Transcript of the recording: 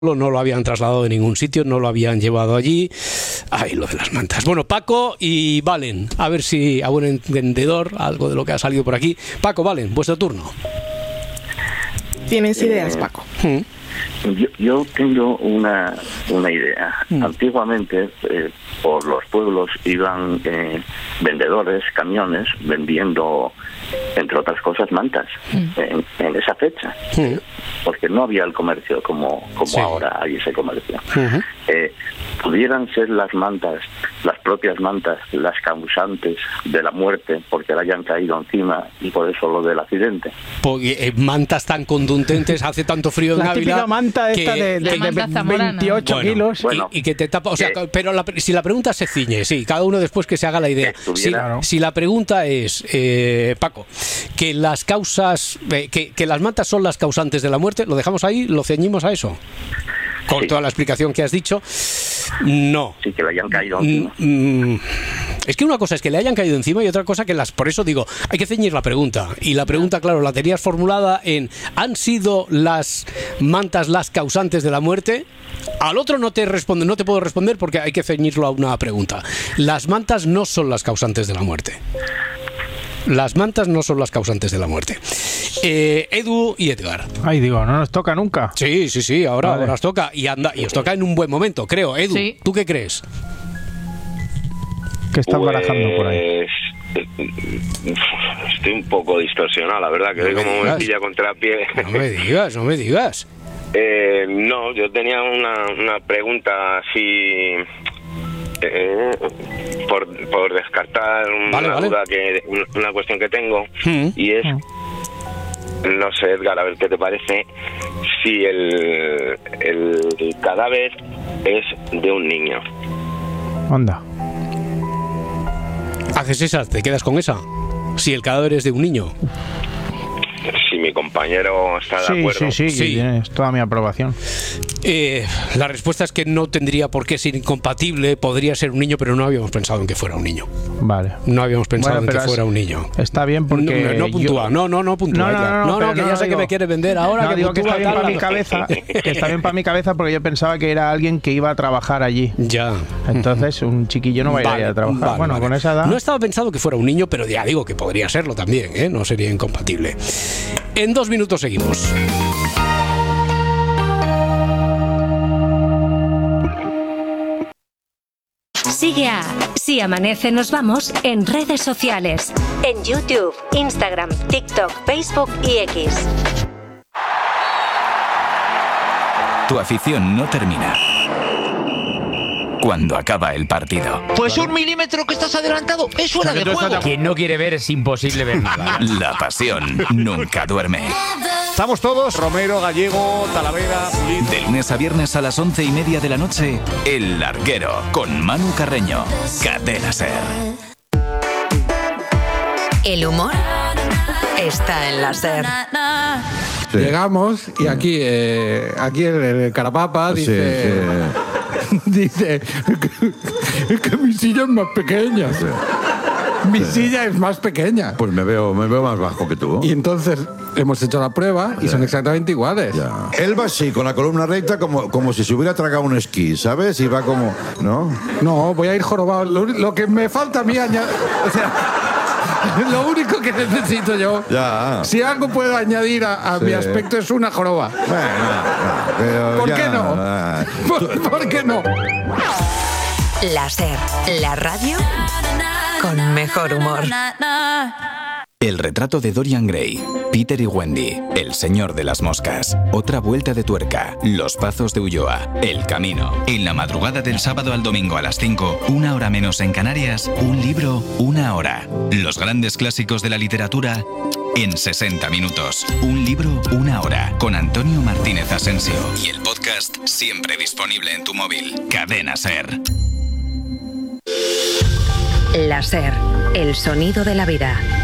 no lo habían trasladado de ningún sitio, no lo habían llevado allí. Ay, lo de las mantas. Bueno, Paco y Valen, a ver si a buen entendedor algo de lo que ha salido por aquí. Paco, Valen, vuestro turno. ¿Tienes ideas, Paco? Yo tengo una idea. Antiguamente por los pueblos iban vendedores, camiones, vendiendo, entre otras cosas, mantas en esa fecha, porque no había el comercio como ahora hay ese comercio. Pudieran ser las mantas, las propias mantas, las causantes de la muerte, porque le hayan caído encima y por eso lo del accidente. Porque mantas tan contundentes, hace tanto frío en Ávila. La típica manta esta de 28 kilos. Bueno, y que te tapa, o sea, pero si la pregunta se ciñe, sí, cada uno después que se haga la idea. Si la pregunta es, Paco, que las causas, que las mantas son las causantes de la muerte, ¿lo dejamos ahí? ¿Lo ceñimos a eso? Con toda la explicación que has dicho, no. Sí, que le hayan caído encima. Es que una cosa es que le hayan caído encima y otra cosa que por eso digo, hay que ceñir la pregunta. Y la pregunta, claro, la tenías formulada en ¿han sido las mantas las causantes de la muerte? Al otro no te puedo responder porque hay que ceñirlo a una pregunta. Las mantas no son las causantes de la muerte. Las mantas no son las causantes de la muerte. Edu y Edgar. Ay, digo, no nos toca nunca. Sí, ahora os toca. Y os toca en un buen momento, creo. Edu, sí. ¿Tú qué crees? ¿Qué están barajando por ahí? Estoy un poco distorsionado, la verdad, que veo como me pilla contra pie. No me digas. No, yo tenía una pregunta así... por descartar una duda, una cuestión que tengo, y es, no sé, Edgar, a ver qué te parece, si el cadáver es de un niño. Anda. ¿Haces esa? ¿Te quedas con esa? Si el cadáver es de un niño. Si mi compañero está de acuerdo. Sí, tienes toda mi aprobación. La respuesta es que no tendría por qué ser incompatible, podría ser un niño, pero no habíamos pensado en que fuera un niño. Vale. No habíamos pensado en que fuera un niño. Está bien porque... No puntúa, no puntúa. No, que ya sé que me quiere vender ahora. No, digo que está bien para mi cabeza, que está bien para mi cabeza porque yo pensaba que era alguien que iba a trabajar allí. Ya. Entonces un chiquillo no va a ir a trabajar. Con esa edad... No estaba pensado que fuera un niño, pero ya digo que podría serlo también, ¿eh? No sería incompatible. En 2 minutos seguimos. Sigue a Si Amanece Nos Vamos en redes sociales. En YouTube, Instagram, TikTok, Facebook y X. Tu afición no termina cuando acaba el partido. Pues 1 milímetro que estás adelantado es fuera de juego. Quien no quiere ver es imposible ver nada. La pasión nunca duerme. Estamos todos, Romero, Gallego, Talavera, Pulido. De lunes a viernes a las 11:30 de la noche, El Larguero, con Manu Carreño. Cadena SER. El humor está en la SER. Sí. Llegamos y aquí el Carapapa dice... Dice que mi silla es más pequeña. Mi silla es más pequeña. Pues me veo más bajo que tú. Y entonces hemos hecho la prueba y son exactamente iguales. Ya. Él va así, con la columna recta, como si se hubiera tragado un esquí, ¿sabes? Y va como... ¿No? No, voy a ir jorobado. Lo que me falta a mí añadir... O sea, lo único que necesito yo, si algo puedo añadir a mi aspecto, es una joroba. Bueno, ¿Por qué no? ¿Por qué no? La SER, la radio con mejor humor. El retrato de Dorian Gray, Peter y Wendy, El señor de las moscas, Otra vuelta de tuerca, Los pazos de Ulloa, El camino. En la madrugada del sábado al domingo a las 5, 1 hora menos en Canarias, un libro, 1 hora. Los grandes clásicos de la literatura en 60 minutos. Un libro, 1 hora. Con Antonio Martínez Asensio. Y el podcast siempre disponible en tu móvil. Cadena SER. La SER, el sonido de la vida.